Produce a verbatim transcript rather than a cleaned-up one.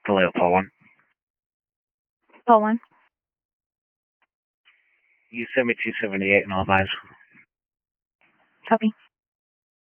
Hello, Paul one. Paul one. You sent me two seventy-eight and all fives. Copy.